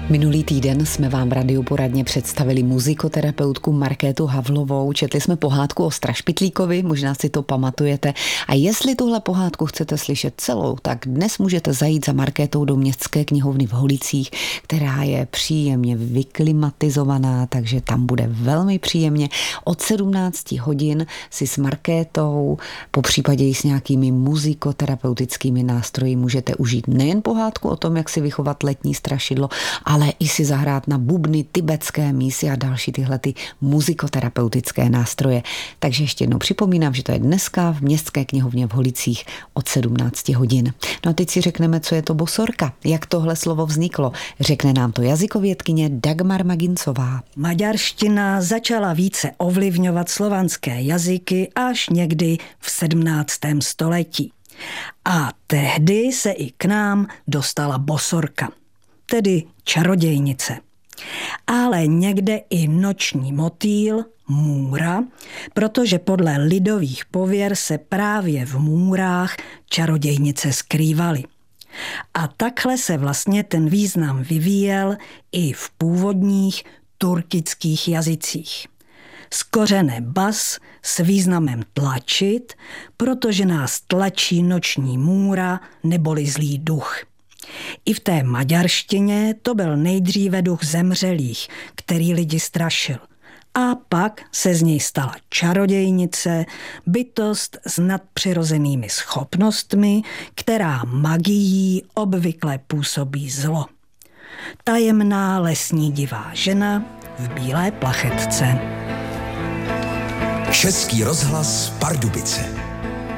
Minulý týden jsme vám v Radiu Poradně představili muzikoterapeutku Markétu Havlovou. Četli jsme pohádku o Strašpitlíkovi, možná si to pamatujete. A jestli tuhle pohádku chcete slyšet celou, tak dnes můžete zajít za Markétou do Městské knihovny v Holicích, která je příjemně vyklimatizovaná, takže tam bude velmi příjemně. Od 17 hodin si s Markétou, popřípadě i s nějakými muzikoterapeutickými nástroji můžete užít nejen pohádku o tom, jak si vychovat letní strašidlo, ale i si zahrát na bubny, tibetské mísy a další tyhle ty muzikoterapeutické nástroje. Takže ještě jednou připomínám, že to je dneska v Městské knihovně v Holicích od 17 hodin. No a teď si řekneme, co je to bosorka, jak tohle slovo vzniklo. Řekne nám to jazykovědkyně Dagmar Magincová. Maďarština začala více ovlivňovat slovanské jazyky až někdy v 17. století. A tehdy se i k nám dostala bosorka, tedy čarodějnice. Ale někde i noční motýl, můra, protože podle lidových pověr se právě v můrách čarodějnice skrývaly. A takhle se vlastně ten význam vyvíjel i v původních turkických jazycích. Z kořene bas s významem tlačit, protože nás tlačí noční můra neboli zlý duch. I v té maďarštině to byl nejdříve duch zemřelých, který lidi strašil. A pak se z něj stala čarodějnice, bytost s nadpřirozenými schopnostmi, která magií obvykle působí zlo. Tajemná lesní divá žena v bílé plachetce. Český rozhlas Pardubice.